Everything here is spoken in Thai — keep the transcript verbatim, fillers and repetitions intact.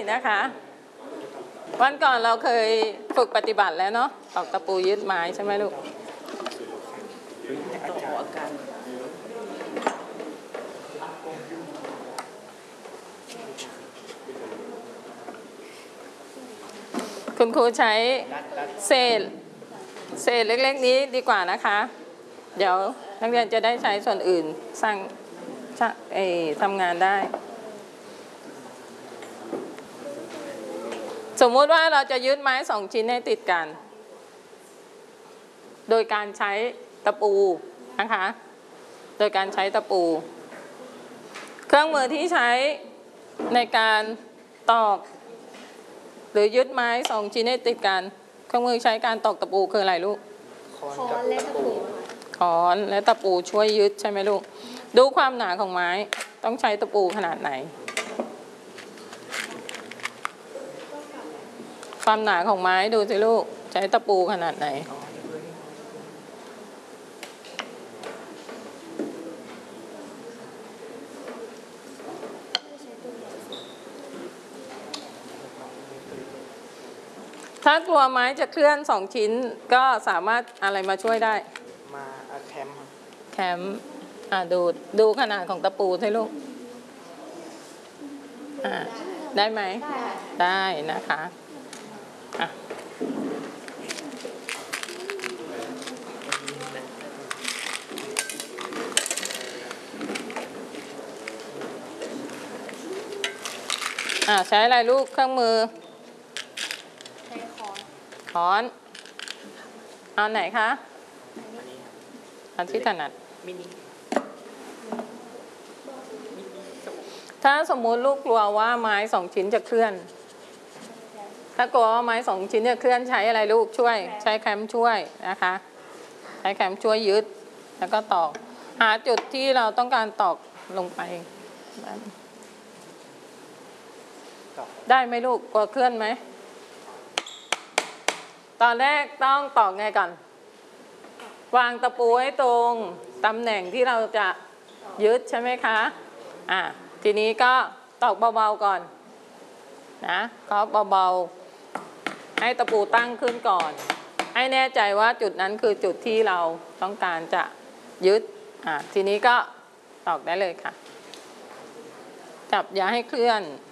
นะคะวันก่อนเราเคยฝึกปฏิบัติแล้วเนาะตอกตะปูยึดไม้ใช่ไหมลูกคุณครูใช้เศษเศษเล็กๆนี้ดีกว่านะคะเดี๋ยวนักเรียนจะได้ใช้ส่วนอื่นสร้างเอ่อทำงานได้สมมุติว่าเราจะยึดไม้สองชิ้นให้ติดกันโดยการใช้ตะปูนะคะโดยการใช้ตะปูเครื่องมือที่ใช้ในการตอกหรือยึดไม้สองชิ้นให้ติดกันเครื่องมือใช้การตอกตะปูคืออะไรลูกค้อนและตะปูค้อนและตะปูช่วยยึดใช่ไหมลูกดูความหนาของไม้ต้องใช้ตะปูขนาดไหนความหนาของไม้ดูสิลูกใช้ตะปูขนาดไหนถ้ากลัวไม้จะเคลื่อนสองชิ้นก็สามารถอะไรมาช่วยได้มาแคมแคมอ่าดูดูขนาดของตะปูใช่ลูกอ่าได้ไหมได้นะคะอ่ะอ่าใช้อะไรลูกเครื่องมือใช้ค้อนค้อนเอาไหนคะอันที่ถนัดมินิถ้าสมมุติลูกกลัวว่าไม้สองชิ้นจะเคลื่อนถ้ากลัวว่าไม้สองชิ้นจะเคลื่อนใช้อะไรลูกช่วยใช้แคมช่วยนะคะใช้แคมช่วยยึดแล้วก็ตอกหาจุดที่เราต้องการตอกลงไปได้ไหมลูกกลัวเคลื่อนไหมตอนแรกต้องตอกไงก่อนวางตะปูให้ตรงตำแหน่งที่เราจะยึดใช่ไหมคะอ่ะทีนี้ก็ตอกเบาๆก่อนนะเคาะเบาๆให้ตะปูตั้งขึ้นก่อนให้แน่ใจว่าจุดนั้นคือจุดที่เราต้องการจะยึดอ่ะทีนี้ก็ตอกได้เลยค่ะจับอย่าให้เคลื่อน